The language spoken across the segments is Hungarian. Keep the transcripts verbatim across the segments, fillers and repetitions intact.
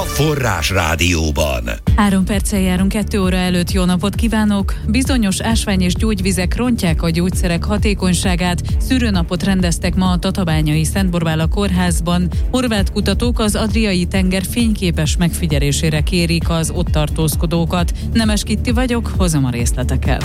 Forrás Rádióban. Három perccel járunk kettő óra előtt. Jó napot kívánok! Bizonyos ásvány- és gyógyvizek rontják a gyógyszerek hatékonyságát. Szűrőnapot rendeztek ma a Tatabányai Szent Borbála kórházban. Horvát kutatók az Adriai-tenger fényképes megfigyelésére kérik az ott tartózkodókat. Nemes Kitti vagyok, hozom a részleteket.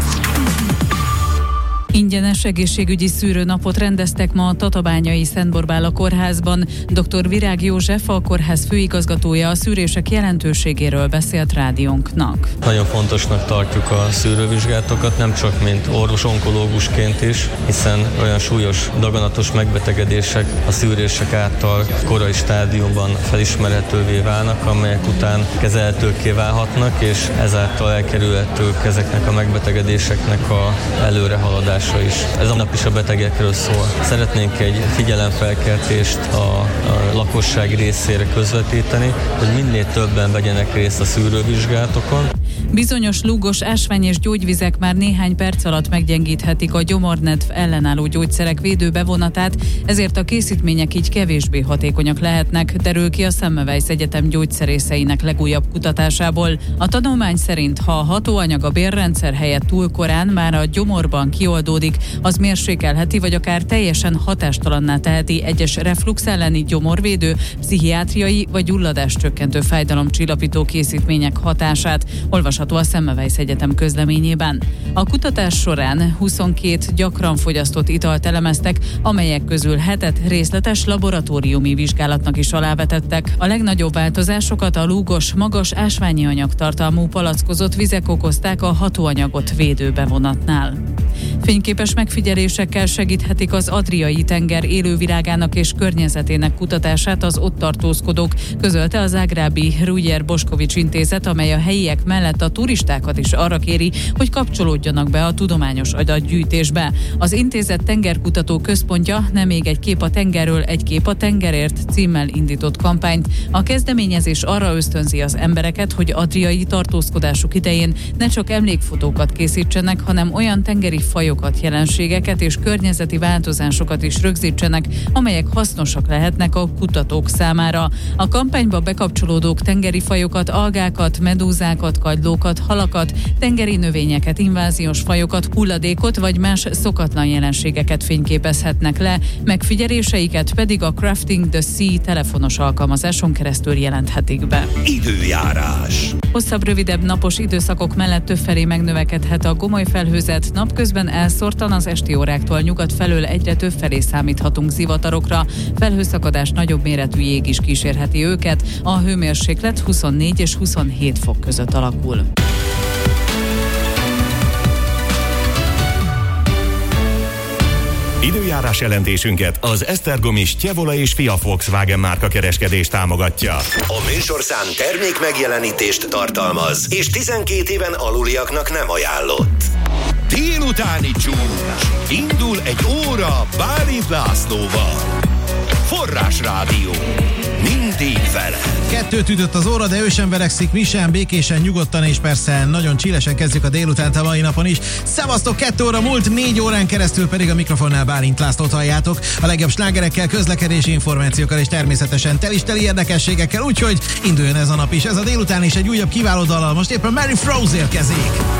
Ingyenes egészségügyi szűrőnapot rendeztek ma a Tatabányai Szent Borbála kórházban. dr. Virág József, a kórház főigazgatója a szűrések jelentőségéről beszélt rádiónknak. Nagyon fontosnak tartjuk a szűrővizsgálatokat, nem csak mint orvos-onkológusként is, hiszen olyan súlyos, daganatos megbetegedések a szűrések által korai stádiumban felismerhetővé válnak, amelyek után kezelhetőkké válhatnak, és ezáltal elkerülhetők ezeknek a megbetegedéseknek a előrehaladása is. Ez a nap is a betegekről szól. Szeretnénk egy figyelemfelkeltést a, a lakosság részére közvetíteni, hogy minél többen vegyenek részt a szűrővizsgálatokon. Bizonyos lúgos ásvány- és gyógyvizek már néhány perc alatt meggyengíthetik a gyomornedv ellenálló gyógyszerek védőbevonatát, ezért a készítmények így kevésbé hatékonyak lehetnek, derül ki a Semmelweis Egyetem gyógyszerészeinek legújabb kutatásából. A tanulmány szerint, ha a hatóanyag a bélrendszer helyett túl korán már a gyomorban kioldódik, az mérsékelheti vagy akár teljesen hatástalanná teheti egyes reflux elleni gyomorvédő, pszichiátriai vagy gyulladáscsökkentő fájdalomcsillapító készítmények hatását. Olvasható a Semmelweis Egyetem közleményében. A kutatás során huszonkét gyakran fogyasztott italt elemeztek, amelyek közül hetet részletes laboratóriumi vizsgálatnak is alávetettek. A legnagyobb változásokat a lúgos, magas ásványi anyagtartalmú palackozott vizek okozták a hatóanyagot védő bevonatnál. Fényképes megfigyelésekkel segíthetik az Adriai-tenger élővilágának és környezetének kutatását az ott tartózkodók, közölte a zágrábi Rujer Boskovics intézet, amely a helyiek mellett a turistákat is arra kéri, hogy kapcsolódjanak be a tudományos adatgyűjtésbe. Az intézet tengerkutató központja Nem még egy kép a tengerről, egy kép a tengerért címmel indított kampányt. A kezdeményezés arra ösztönzi az embereket, hogy adriai tartózkodásuk idején ne csak emlékfotókat készítsenek, hanem olyan tengeri fajokat, jelenségeket és környezeti változásokat is rögzítsenek, amelyek hasznosak lehetnek a kutatók számára. A kampányba bekapcsolódók tengeri fajokat, algákat, medúzákat, kagylókat, halakat, tengeri növényeket, inváziós fajokat, hulladékot vagy más szokatlan jelenségeket fényképezhetnek le, megfigyeléseiket pedig a Crafting the Sea telefonos alkalmazáson keresztül jelenthetik be. Időjárás. Hosszabb, rövidebb napos időszakok mellett többfelé megnövekedhet a gomoly felhőzet, napközben elszórtan az esti óráktól nyugat felől egyre többfelé számíthatunk zivatarokra, felhőszakadás, nagyobb méretű jég is kísérheti őket, a hőmérséklet huszonnégy és huszonhét fok között alakul. Időjárás jelentésünket az Esztergomi Stjevola és Fia Volkswagen márka kereskedés támogatja. A műsorszám termék megjelenítést tartalmaz, és tizenkét éven aluliaknak nem ajánlott. Délutáni csúcs. Indul egy óra Bálint Lászlóval. Forrás Rádió. Mindig vele. Kettőt ütött az óra, de ő sem verekszik, mi sem, békésen, nyugodtan és persze nagyon chillesen kezdjük a délutánt a mai napon is. Szevasztok, kettő óra múlt, négy órán keresztül pedig a mikrofonnál Bálint Lászlót halljátok. A legjobb slágerekkel, közlekedési információkkal és természetesen tel is teli érdekességekkel, úgyhogy induljon ez a nap is. Ez a délután is egy újabb kiváló dallal, most éppen Mary Froze érkezik.